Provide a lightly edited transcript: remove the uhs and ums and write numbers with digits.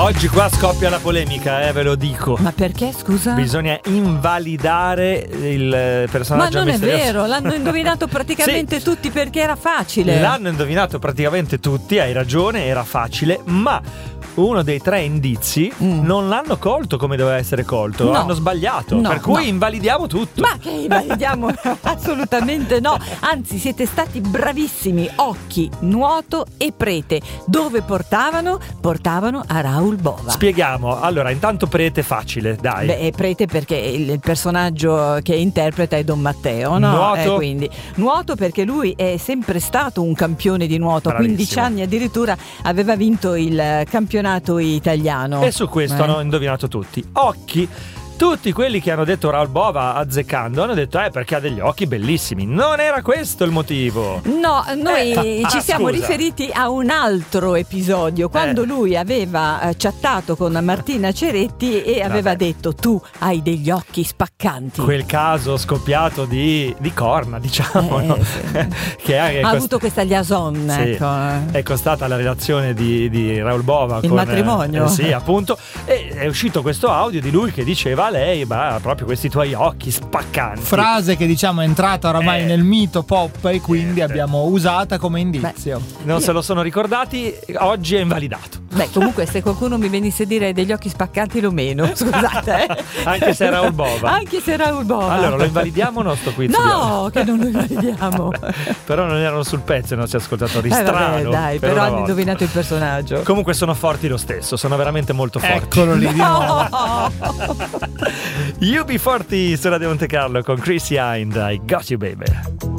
Oggi qua scoppia la polemica, ve lo dico. Ma perché, scusa? Bisogna invalidare il personaggio misterioso. Ma non misterioso. è vero, l'hanno indovinato praticamente tutti perché era facile. L'hanno indovinato praticamente tutti, hai ragione, era facile, ma uno dei 3 indizi non l'hanno colto come doveva essere colto, No. hanno sbagliato, No, per cui no. invalidiamo tutto. Ma che invalidiamo? Assolutamente no. Anzi, siete stati bravissimi. Occhi, nuoto e prete. Dove portavano? Portavano a Raoul Bova. Spieghiamo. Allora, intanto prete facile, dai. Beh, è prete perché il personaggio che interpreta è Don Matteo, no? Nuoto? Quindi nuoto perché lui è sempre stato un campione di nuoto. Bravissimo. 15 anni addirittura aveva vinto il campionato italiano. E su questo hanno indovinato tutti. Occhi. Tutti quelli che hanno detto Raoul Bova azzeccando hanno detto perché ha degli occhi bellissimi. Non era questo il motivo. No, noi ci siamo scusa. riferiti a un altro episodio, quando lui aveva chattato con Martina Ceretti e aveva detto: tu hai degli occhi spaccanti. Quel caso scoppiato di corna, diciamo, no? Che ha avuto questa liaison, sì, ecco. è costata la relazione di Raoul Bova il con matrimonio. Sì, appunto. E è uscito questo audio di lui che diceva a lei: ma proprio questi tuoi occhi spaccanti. Frase che diciamo è entrata oramai nel mito pop e quindi abbiamo usata come indizio. Non se lo sono ricordati, oggi è invalidato. Beh, comunque se qualcuno mi venisse a dire degli occhi spaccanti lo meno, scusate. Anche se è Raoul Bova. Anche se è Raoul Bova. Allora, lo invalidiamo o no sto quiz? No, che non lo invalidiamo. Però non erano sul pezzo i nostri ascoltatori. Strano. Vabbè, dai, per però una hanno volta. indovinato il personaggio. Comunque sono forti lo stesso, sono veramente molto forti. Eccolo lì di nuovo. UB40 su Radio Monte Carlo con Chrissy Hind, I Got You Baby.